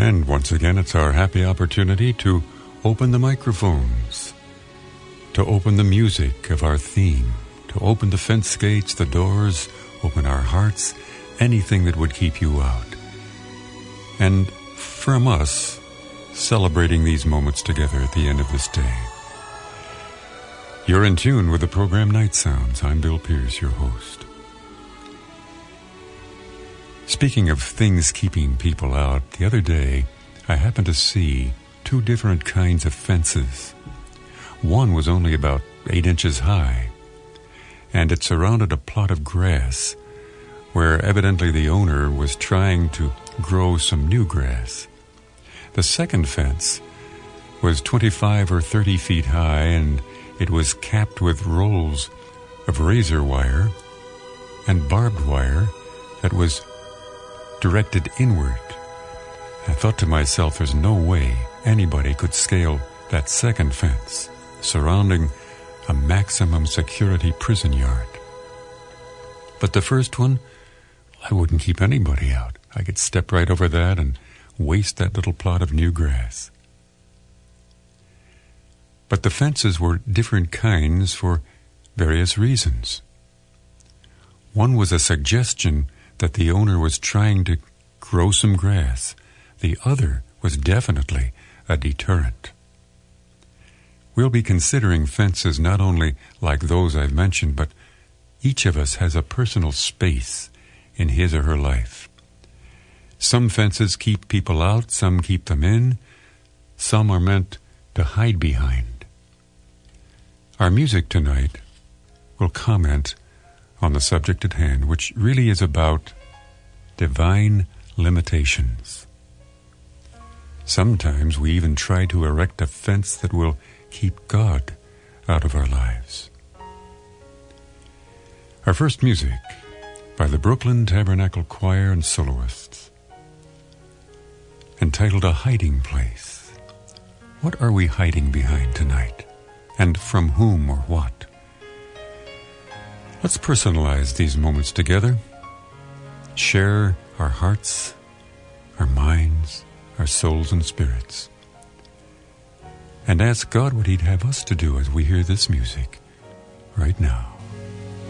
And once again, it's our happy opportunity to open the microphones, to open the music of our theme, to open the fence gates, the doors, open our hearts, anything that would keep you out. And from us, celebrating these moments together at the end of this day. You're in tune with the program Night Sounds. I'm Bill Pierce, your host. Speaking of things keeping people out, the other day I happened to see two different kinds of fences. One was only about 8 inches high, and it surrounded a plot of grass where evidently the owner was trying to grow some new grass. The second fence was 25 or 30 feet high, and it was capped with rolls of razor wire and barbed wire that was directed inward. I thought to myself, there's no way anybody could scale that second fence surrounding a maximum security prison yard. But the first one, I wouldn't keep anybody out. I could step right over that and waste that little plot of new grass. But the fences were different kinds for various reasons. One was a suggestion that the owner was trying to grow some grass. The other was definitely a deterrent. We'll be considering fences not only like those I've mentioned, but each of us has a personal space in his or her life. Some fences keep people out, some keep them in, some are meant to hide behind. Our music tonight will comment on the subject at hand, which really is about divine limitations. Sometimes we even try to erect a fence that will keep God out of our lives. Our first music by the Brooklyn Tabernacle Choir and Soloists, entitled A Hiding Place. What are we hiding behind tonight? And from whom or what? Let's personalize these moments together, share our hearts, our minds, our souls and spirits, and ask God what He'd have us to do as we hear this music right now.